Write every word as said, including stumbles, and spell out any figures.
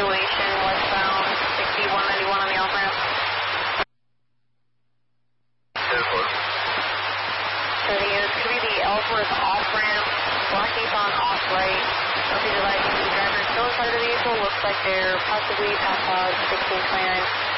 situation westbound sixty-one ninety-one on the off-ramp. So the, it's going to be the Ellsworth off-ramp, Black Nissan off-right. Don't be device. The driver is still inside of the vehicle. Looks like they're possibly past sixteen twenty-nine.